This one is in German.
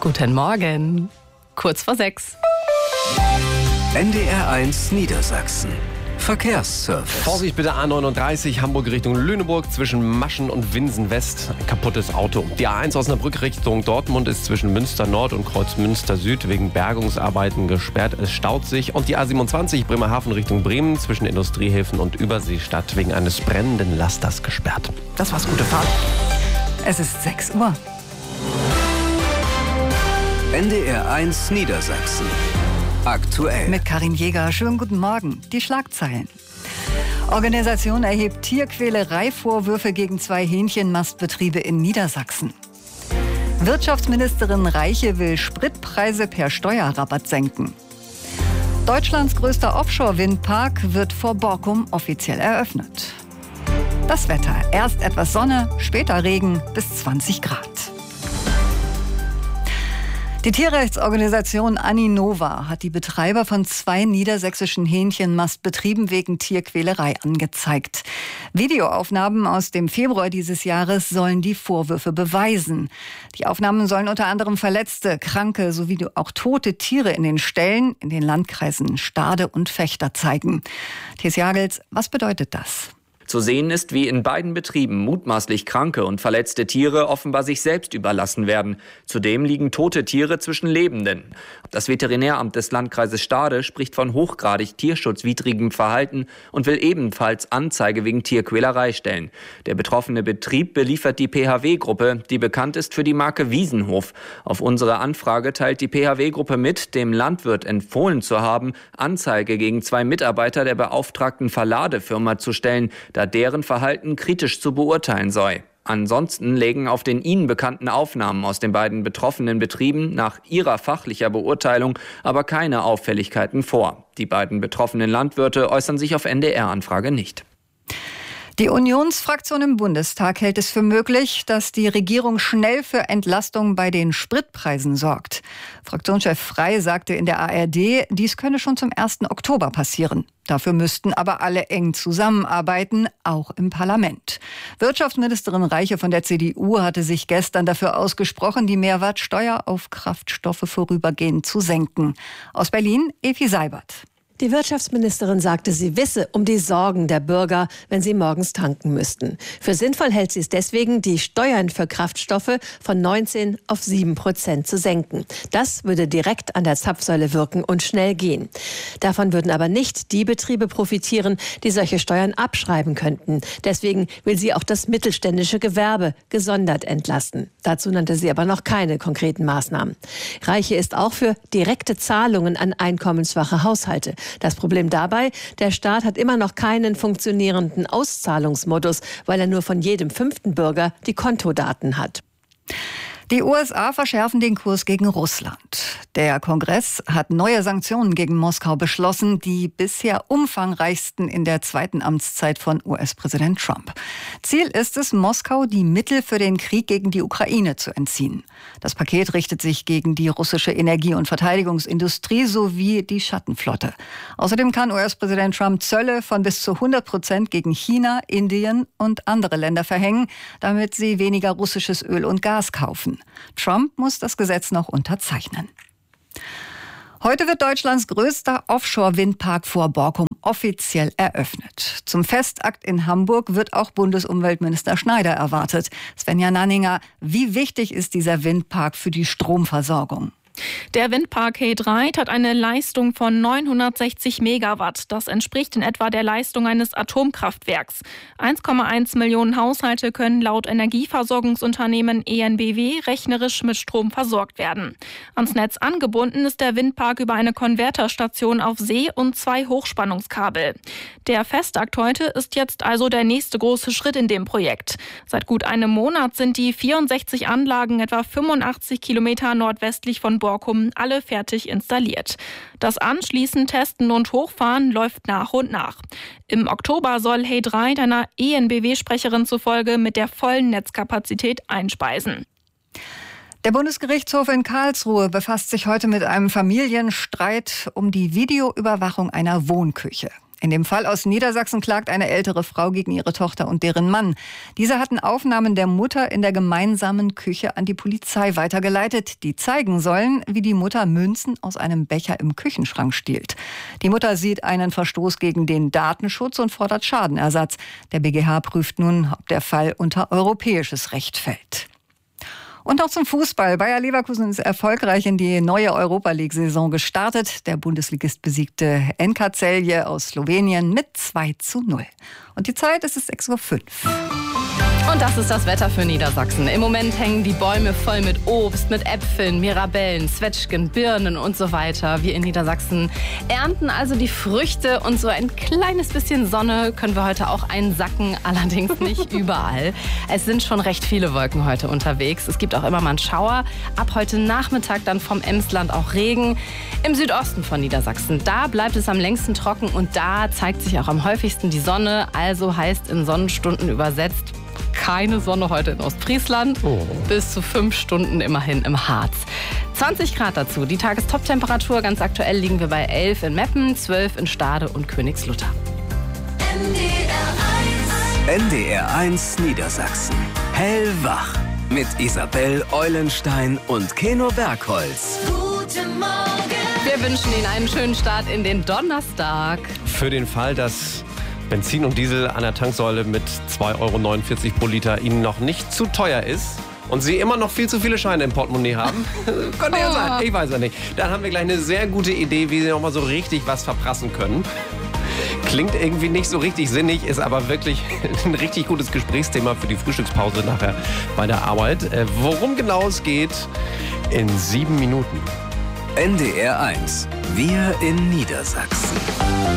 Guten Morgen, kurz vor 6. NDR1 Niedersachsen. Verkehrsservice. Vorsicht bitte A39 Hamburg Richtung Lüneburg zwischen Maschen und Winsen West. Ein kaputtes Auto. Die A1 Osnabrück Richtung Dortmund ist zwischen Münster Nord und Kreuzmünster Süd wegen Bergungsarbeiten gesperrt. Es staut sich. Und die A27 Bremerhaven Richtung Bremen zwischen Industriehäfen und Überseestadt wegen eines brennenden Lasters gesperrt. Das war's, gute Fahrt. Es ist 6 Uhr. NDR1 Niedersachsen. Aktuell. Mit Karin Jäger. Schönen guten Morgen. Die Schlagzeilen. Organisation erhebt Tierquälerei-Vorwürfe gegen 2 Hähnchenmastbetriebe in Niedersachsen. Wirtschaftsministerin Reiche will Spritpreise per Steuerrabatt senken. Deutschlands größter Offshore-Windpark wird vor Borkum offiziell eröffnet. Das Wetter. Erst etwas Sonne, später Regen bis 20 Grad. Die Tierrechtsorganisation Aninova hat die Betreiber von 2 niedersächsischen Hähnchenmastbetrieben wegen Tierquälerei angezeigt. Videoaufnahmen aus dem Februar dieses Jahres sollen die Vorwürfe beweisen. Die Aufnahmen sollen unter anderem verletzte, kranke sowie auch tote Tiere in den Ställen in den Landkreisen Stade und Vechta zeigen. Thies Jagels, was bedeutet das? Zu sehen ist, wie in beiden Betrieben mutmaßlich kranke und verletzte Tiere offenbar sich selbst überlassen werden. Zudem liegen tote Tiere zwischen Lebenden. Das Veterinäramt des Landkreises Stade spricht von hochgradig tierschutzwidrigem Verhalten und will ebenfalls Anzeige wegen Tierquälerei stellen. Der betroffene Betrieb beliefert die PHW-Gruppe, die bekannt ist für die Marke Wiesenhof. Auf unsere Anfrage teilt die PHW-Gruppe mit, dem Landwirt empfohlen zu haben, Anzeige gegen 2 Mitarbeiter der beauftragten Verladefirma zu stellen, da deren Verhalten kritisch zu beurteilen sei. Ansonsten lägen auf den ihnen bekannten Aufnahmen aus den beiden betroffenen Betrieben nach ihrer fachlicher Beurteilung aber keine Auffälligkeiten vor. Die beiden betroffenen Landwirte äußern sich auf NDR-Anfrage nicht. Die Unionsfraktion im Bundestag hält es für möglich, dass die Regierung schnell für Entlastung bei den Spritpreisen sorgt. Fraktionschef Frey sagte in der ARD, dies könne schon zum 1. Oktober passieren. Dafür müssten aber alle eng zusammenarbeiten, auch im Parlament. Wirtschaftsministerin Reiche von der CDU hatte sich gestern dafür ausgesprochen, die Mehrwertsteuer auf Kraftstoffe vorübergehend zu senken. Aus Berlin, Evi Seibert. Die Wirtschaftsministerin sagte, sie wisse um die Sorgen der Bürger, wenn sie morgens tanken müssten. Für sinnvoll hält sie es deswegen, die Steuern für Kraftstoffe von 19 auf 7% zu senken. Das würde direkt an der Zapfsäule wirken und schnell gehen. Davon würden aber nicht die Betriebe profitieren, die solche Steuern abschreiben könnten. Deswegen will sie auch das mittelständische Gewerbe gesondert entlasten. Dazu nannte sie aber noch keine konkreten Maßnahmen. Reiche ist auch für direkte Zahlungen an einkommensschwache Haushalte. Das Problem dabei, der Staat hat immer noch keinen funktionierenden Auszahlungsmodus, weil er nur von jedem 5. Bürger die Kontodaten hat. Die USA verschärfen den Kurs gegen Russland. Der Kongress hat neue Sanktionen gegen Moskau beschlossen, die bisher umfangreichsten in der 2. Amtszeit von US-Präsident Trump. Ziel ist es, Moskau die Mittel für den Krieg gegen die Ukraine zu entziehen. Das Paket richtet sich gegen die russische Energie- und Verteidigungsindustrie sowie die Schattenflotte. Außerdem kann US-Präsident Trump Zölle von bis zu 100% gegen China, Indien und andere Länder verhängen, damit sie weniger russisches Öl und Gas kaufen. Trump muss das Gesetz noch unterzeichnen. Heute wird Deutschlands größter Offshore-Windpark vor Borkum offiziell eröffnet. Zum Festakt in Hamburg wird auch Bundesumweltminister Schneider erwartet. Svenja Nanninger, wie wichtig ist dieser Windpark für die Stromversorgung? Der Windpark He3 hat eine Leistung von 960 Megawatt. Das entspricht in etwa der Leistung eines Atomkraftwerks. 1,1 Millionen Haushalte können laut Energieversorgungsunternehmen EnBW rechnerisch mit Strom versorgt werden. Ans Netz angebunden ist der Windpark über eine Konverterstation auf See und 2 Hochspannungskabel. Der Festakt heute ist jetzt also der nächste große Schritt in dem Projekt. Seit gut einem Monat sind die 64 Anlagen etwa 85 Kilometer nordwestlich von Borkum alle fertig installiert. Das Anschließen, Testen und Hochfahren läuft nach und nach. Im Oktober soll He3 einer EnBW-Sprecherin zufolge mit der vollen Netzkapazität einspeisen. Der Bundesgerichtshof in Karlsruhe befasst sich heute mit einem Familienstreit um die Videoüberwachung einer Wohnküche. In dem Fall aus Niedersachsen klagt eine ältere Frau gegen ihre Tochter und deren Mann. Diese hatten Aufnahmen der Mutter in der gemeinsamen Küche an die Polizei weitergeleitet, die zeigen sollen, wie die Mutter Münzen aus einem Becher im Küchenschrank stiehlt. Die Mutter sieht einen Verstoß gegen den Datenschutz und fordert Schadenersatz. Der BgH prüft nun, ob der Fall unter europäisches Recht fällt. Und noch zum Fußball. Bayer Leverkusen ist erfolgreich in die neue Europa-League-Saison gestartet. Der Bundesligist besiegte NK Celje aus Slowenien mit 2:0. Und die Zeit ist 6:05 Uhr. Und das ist das Wetter für Niedersachsen. Im Moment hängen die Bäume voll mit Obst, mit Äpfeln, Mirabellen, Zwetschgen, Birnen und so weiter. Wir in Niedersachsen ernten also die Früchte und so ein kleines bisschen Sonne können wir heute auch einsacken, allerdings nicht überall. Es sind schon recht viele Wolken heute unterwegs. Es gibt auch immer mal einen Schauer. Ab heute Nachmittag dann vom Emsland auch Regen. Im Südosten von Niedersachsen, da bleibt es am längsten trocken und da zeigt sich auch am häufigsten die Sonne. Also heißt in Sonnenstunden übersetzt, keine Sonne heute in Ostfriesland, bis zu 5 Stunden immerhin im Harz. 20 Grad dazu, die Tagestoptemperatur. Ganz aktuell liegen wir bei 11 in Meppen, 12 in Stade und Königslutter. NDR1 Niedersachsen. Hellwach. Mit Isabel Eulenstein und Keno Bergholz. Guten Morgen. Wir wünschen Ihnen einen schönen Start in den Donnerstag. Für den Fall, dass Benzin und Diesel an der Tanksäule mit 2,49 € pro Liter Ihnen noch nicht zu teuer ist und Sie immer noch viel zu viele Scheine im Portemonnaie haben, könnte ja sein, ich weiß ja nicht. Dann haben wir gleich eine sehr gute Idee, wie Sie noch mal so richtig was verprassen können. Klingt irgendwie nicht so richtig sinnig, ist aber wirklich ein richtig gutes Gesprächsthema für die Frühstückspause nachher bei der Arbeit. Worum genau es geht, in 7 Minuten. NDR1. Wir in Niedersachsen.